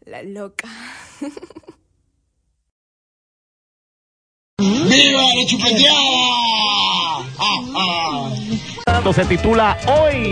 La loca. ¡Viva la chupeteada! Se titula Hoy.